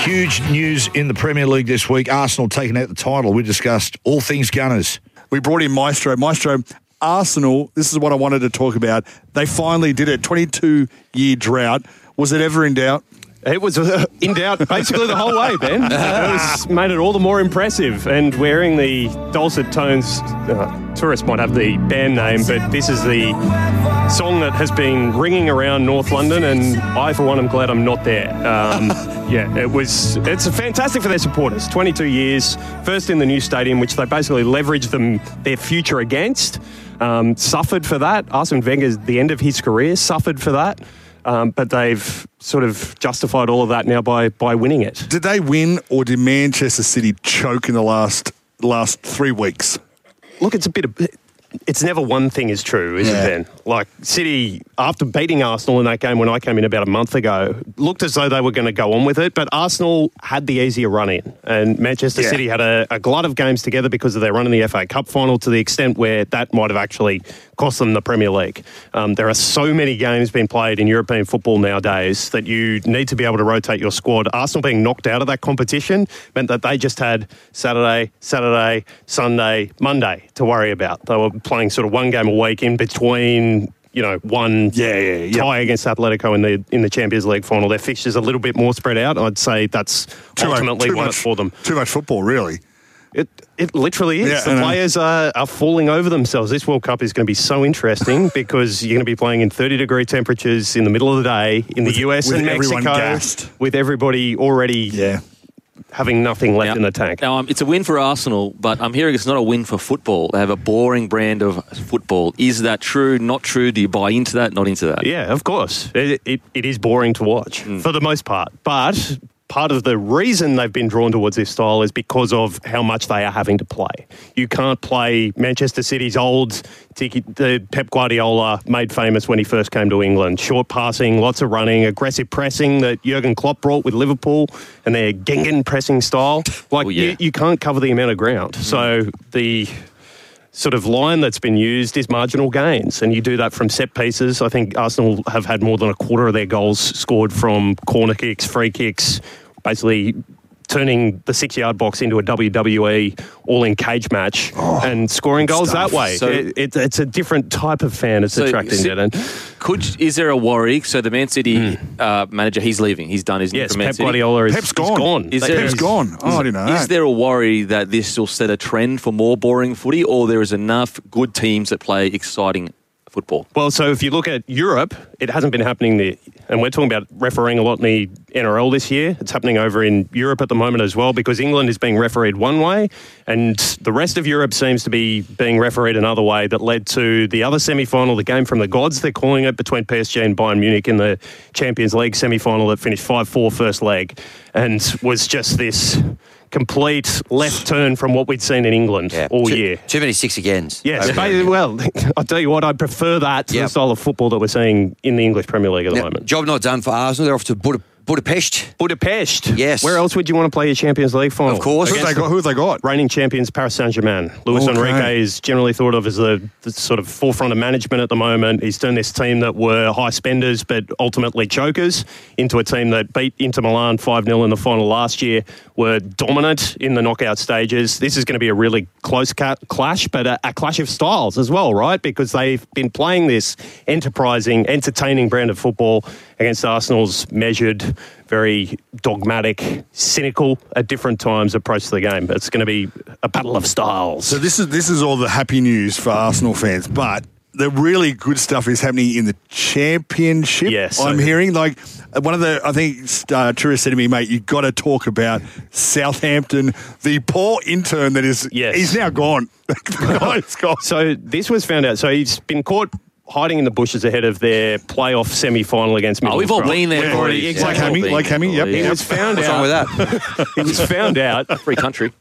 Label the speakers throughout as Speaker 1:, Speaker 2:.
Speaker 1: Huge news in the Premier League this week. Arsenal taking out the title. We discussed all things Gunners.
Speaker 2: We brought in Maestro. Maestro, Arsenal, this is what I wanted to talk about. They finally did it. 22-year drought. Was it ever in doubt?
Speaker 3: It was in doubt basically the whole way, Ben. It made it all the more impressive. And wearing the dulcet tones, tourists might have the band name, but this is the song that has been ringing around North London, and I, for one, am glad I'm not there. It's fantastic for their supporters. 22 years, first in the new stadium, which they basically leveraged their future against. Suffered for that. Arsene Wenger, the end of his career, suffered for that. But they've sort of justified all of that now by winning it.
Speaker 2: Did they win, or did Manchester City choke in the last 3 weeks?
Speaker 3: Look, it's never one thing is true, is it, Ben? Like, City, after beating Arsenal in that game when I came in about a month ago, looked as though they were going to go on with it, but Arsenal had the easier run in, and Manchester City had a glut of games together because of their run in the FA Cup final, to the extent where that might have actually cost them the Premier League. There are so many games being played in European football nowadays that you need to be able to rotate your squad. Arsenal being knocked out of that competition meant that they just had Saturday, Sunday, Monday to worry about. They were playing sort of one game a week in between, one tie against Atletico in the Champions League final. Their fixtures a little bit more spread out. I'd say that's ultimately won it for them.
Speaker 2: Too much football, really.
Speaker 3: It literally is.
Speaker 2: Yeah,
Speaker 3: the players are falling over themselves. This World Cup is going to be so interesting because you're going to be playing in 30-degree temperatures in the middle of the day in the US and Mexico, with everybody already having nothing left in the tank.
Speaker 4: Now, it's a win for Arsenal, but I'm hearing it's not a win for football. They have a boring brand of football. Is that true, not true? Do you buy into that, not into that?
Speaker 3: Yeah, of course. It is boring to watch for the most part. But part of the reason they've been drawn towards this style is because of how much they are having to play. You can't play Manchester City's old the Pep Guardiola made famous when he first came to England. Short passing, lots of running, aggressive pressing that Jurgen Klopp brought with Liverpool, and their Gengen pressing style. You can't cover the amount of ground. So the sort of line that's been used is marginal gains, and you do that from set pieces. I think Arsenal have had more than a quarter of their goals scored from corner kicks, free kicks, basically turning the 6-yard box into a WWE all-in cage match and scoring goals that way. So it's a different type of fan it's attracting, Dedan.
Speaker 4: Is there a worry? So the Man City manager, he's leaving. He's done his
Speaker 3: Yes,
Speaker 4: for Man
Speaker 3: Pep
Speaker 4: City.
Speaker 3: Guardiola
Speaker 2: Pep's gone. Pep's gone. Oh, I didn't know that.
Speaker 4: Is there a worry that this will set a trend for more boring footy, or there is enough good teams that play exciting football?
Speaker 3: Well, so if you look at Europe, it hasn't been happening there. And we're talking about refereeing a lot in the NRL this year. It's happening over in Europe at the moment as well, because England is being refereed one way and the rest of Europe seems to be being refereed another way, that led to the other semi-final, the game from the gods, they're calling it, between PSG and Bayern Munich in the Champions League semi-final that finished 5-4 first leg, and was just this complete left turn from what we'd seen in England all year.
Speaker 5: Too many 6-agains.
Speaker 3: Yes, well, I'll tell you what, I prefer that to the style of football that we're seeing in the English Premier League at the moment.
Speaker 5: Job not done for Arsenal. They're off to Budapest.
Speaker 3: Yes. Where else would you want to play your Champions League final?
Speaker 5: Of course.
Speaker 2: Who have they got?
Speaker 3: Reigning champions Paris Saint-Germain. Luis Enrique is generally thought of as the sort of forefront of management at the moment. He's turned this team that were high spenders but ultimately chokers into a team that beat Inter Milan 5-0 in the final last year, were dominant in the knockout stages. This is going to be a really close clash, but a clash of styles as well, right? Because they've been playing this enterprising, entertaining brand of football against Arsenal's measured, very dogmatic, cynical at different times approach to the game. It's going to be a battle of styles.
Speaker 2: So this is all the happy news for Arsenal fans, but the really good stuff is happening in the Championship.
Speaker 3: Yes,
Speaker 2: I'm hearing, like, one of the, I think, tourists said to me, mate, you've got to talk about Southampton, the poor intern that is, he's now gone. The guy's gone.
Speaker 3: So this was found out. So he's been caught hiding in the bushes ahead of their playoff semi-final against Middlesbrough.
Speaker 4: We've all been there already.
Speaker 3: Exactly.
Speaker 2: Like Hammy, yep.
Speaker 3: He was found
Speaker 5: What's
Speaker 3: out.
Speaker 5: wrong with that?
Speaker 3: He was found out.
Speaker 4: Free country.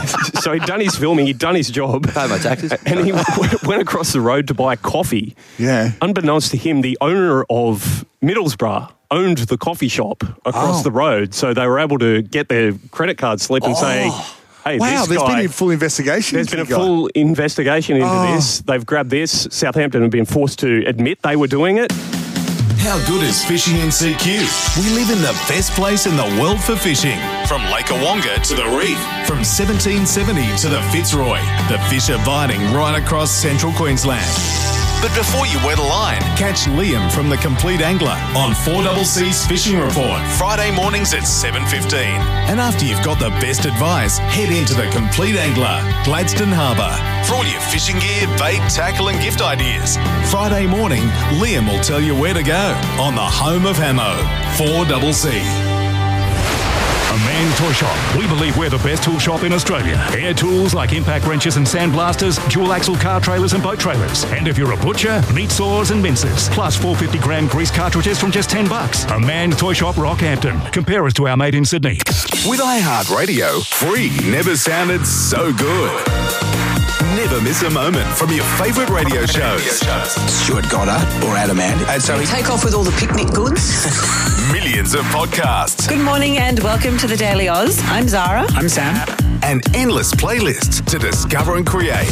Speaker 3: So he'd done his filming, he'd done his job.
Speaker 5: Pay my taxes.
Speaker 3: And he went across the road to buy coffee.
Speaker 2: Yeah.
Speaker 3: Unbeknownst to him, the owner of Middlesbrough owned the coffee shop across the road. So they were able to get their credit card slip and say, hey,
Speaker 2: wow,
Speaker 3: this guy...
Speaker 2: There's been a full investigation.
Speaker 3: There's been a full investigation into this. They've grabbed this. Southampton have been forced to admit they were doing it.
Speaker 6: How good is fishing in CQ? We live in the best place in the world for fishing. From Lake Awonga to the reef, from 1770 to the Fitzroy, the fish are biting right across central Queensland. But before you wet a line, catch Liam from The Complete Angler on 4CC's Fishing Report, Friday mornings at 7:15. And after you've got the best advice, head into The Complete Angler, Gladstone Harbour, for all your fishing gear, bait, tackle and gift ideas. Friday morning, Liam will tell you where to go on the home of Hamo, 4CC.
Speaker 7: A Man Toy Shop. We believe we're the best tool shop in Australia. Air tools like impact wrenches and sandblasters, dual axle car trailers and boat trailers. And if you're a butcher, meat saws and mincers. Plus 450-gram grease cartridges from just $10. A Man Toy Shop, Rockhampton. Compare us to our mate in Sydney.
Speaker 6: With iHeartRadio, free never sounded so good. Never miss a moment from your favourite radio shows.
Speaker 8: Stuart Goddard or Adam Andy.
Speaker 9: Take off with all the picnic goods.
Speaker 6: Millions of podcasts.
Speaker 9: Good morning and welcome to the Daily Oz. I'm Zara.
Speaker 8: I'm Sam.
Speaker 6: And endless playlists to discover and create.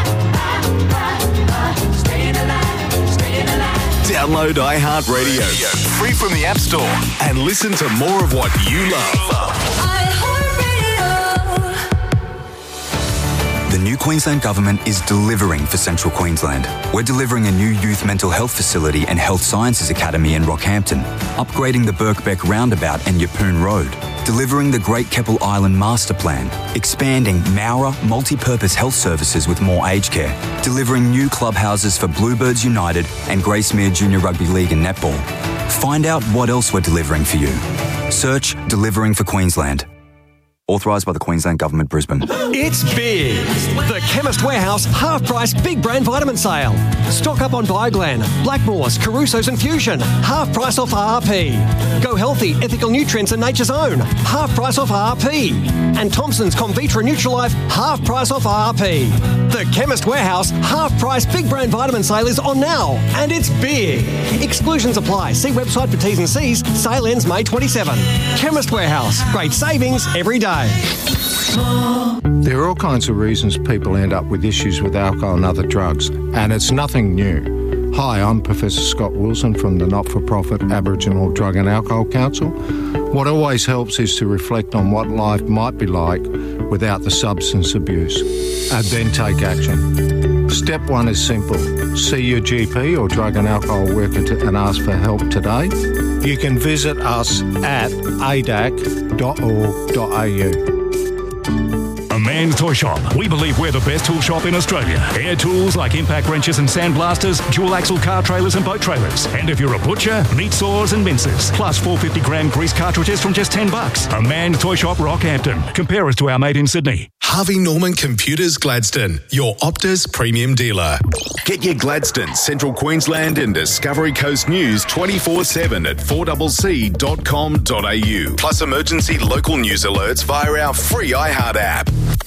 Speaker 6: Download iHeartRadio, free from the App Store, and listen to more of what you love.
Speaker 10: The new Queensland Government is delivering for Central Queensland. We're delivering a new youth mental health facility and health sciences academy in Rockhampton, upgrading the Birkbeck Roundabout and Yeppoon Road, delivering the Great Keppel Island Master Plan, expanding Mowra multi-purpose health services with more aged care, delivering new clubhouses for Bluebirds United and Gracemere Junior Rugby League and Netball. Find out what else we're delivering for you. Search Delivering for Queensland. Authorised by the Queensland Government, Brisbane.
Speaker 11: It's big! The Chemist Warehouse half-price big brand vitamin sale. Stock up on Bioglan, Blackmores, Caruso's and Fusion. Half price off RRP. Go Healthy, Ethical Nutrients and Nature's Own. Half price off RRP. And Thompson's Convitra Nutrilife. Half price off RRP. The Chemist Warehouse half-price big brand vitamin sale is on now. And it's big! Exclusions apply. See website for T's and C's. Sale ends May 27. Chemist Warehouse. Great savings every day.
Speaker 12: There are all kinds of reasons people end up with issues with alcohol and other drugs, and it's nothing new. Hi, I'm Professor Scott Wilson from the not-for-profit Aboriginal Drug and Alcohol Council. What always helps is to reflect on what life might be like without the substance abuse, and then take action. Step one is simple. See your GP or drug and alcohol worker and ask for help today. You can visit us at adac.org.au.
Speaker 7: A Man's Toy Shop. We believe we're the best tool shop in Australia. Air tools like impact wrenches and sandblasters, dual axle car trailers and boat trailers. And if you're a butcher, meat saws and mincers. Plus 450-gram grease cartridges from just $10. A Man's Toy Shop, Rockhampton. Compare us to our mate in Sydney.
Speaker 6: Harvey Norman Computers Gladstone, your Optus premium dealer. Get your Gladstone, Central Queensland and Discovery Coast news 24/7 at 4CC.com.au. Plus emergency local news alerts via our free iHeart app.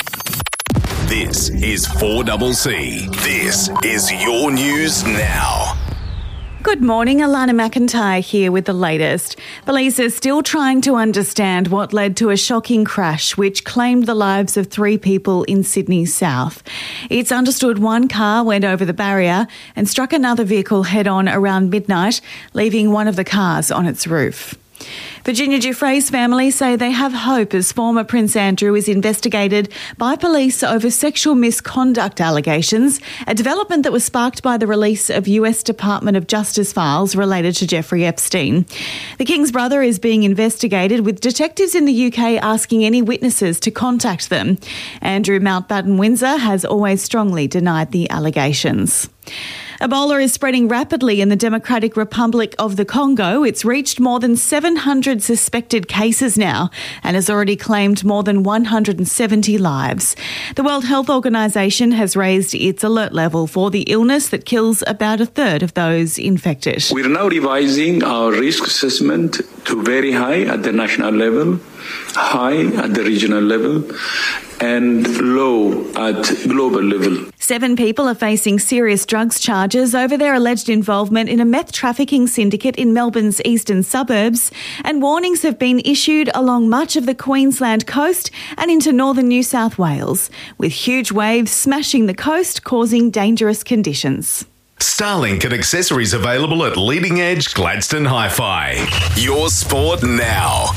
Speaker 6: This is 4CC. This is your news now.
Speaker 13: Good morning, Alana McIntyre here with the latest. Police are still trying to understand what led to a shocking crash which claimed the lives of 3 people in Sydney's south. It's understood one car went over the barrier and struck another vehicle head-on around midnight, leaving one of the cars on its roof. Virginia Giuffre's family say they have hope as former Prince Andrew is investigated by police over sexual misconduct allegations, a development that was sparked by the release of US Department of Justice files related to Jeffrey Epstein. The King's brother is being investigated, with detectives in the UK asking any witnesses to contact them. Andrew Mountbatten Windsor has always strongly denied the allegations. Ebola is spreading rapidly in the Democratic Republic of the Congo. It's reached more than 700 suspected cases now and has already claimed more than 170 lives. The World Health Organization has raised its alert level for the illness that kills about a third of those infected.
Speaker 14: We're now revising our risk assessment to very high at the national level, high at the regional level, and low at global level.
Speaker 13: 7 people are facing serious drugs charges over their alleged involvement in a meth trafficking syndicate in Melbourne's eastern suburbs, and warnings have been issued along much of the Queensland coast and into northern New South Wales, with huge waves smashing the coast, causing dangerous conditions.
Speaker 6: Starlink and accessories available at Leading Edge Gladstone Hi-Fi. Your sport now.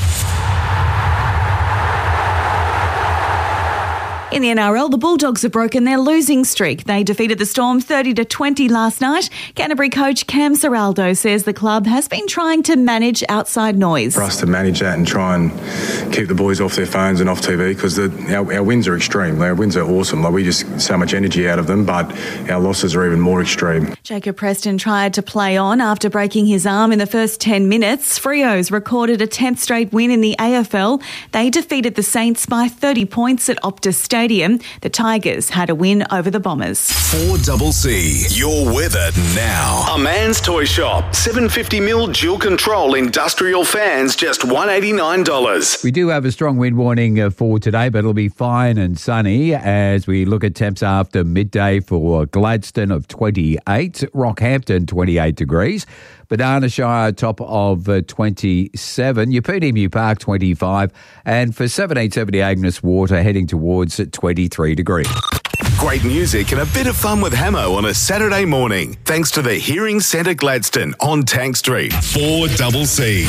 Speaker 13: In the NRL, the Bulldogs have broken their losing streak. They defeated the Storm 30-20 last night. Canterbury coach Cam Serraldo says the club has been trying to manage outside noise.
Speaker 15: For us to manage that and try and keep the boys off their phones and off TV, because our wins are extreme. Our wins are awesome. We just get so much energy out of them, but our losses are even more extreme.
Speaker 13: Jacob Preston tried to play on after breaking his arm in the first 10 minutes. Freo's recorded a 10th straight win in the AFL. They defeated the Saints by 30 points at Optus Stadium. The Tigers had a win over the Bombers.
Speaker 6: 4CC, your weather now.
Speaker 16: A Man's Toy Shop. 750mm dual control industrial fans, just $189.
Speaker 17: We do have a strong wind warning for today, but it'll be fine and sunny as we look at temps after midday for Gladstone of 28, Rockhampton 28 degrees. Banana Shire, top of 27. Yeppoon Emu Park, 25. And for 1770 Agnes Water, heading towards 23 degrees.
Speaker 6: Great music and a bit of fun with Hamo on a Saturday morning. Thanks to the Hearing Centre Gladstone on Tank Street. 4CC.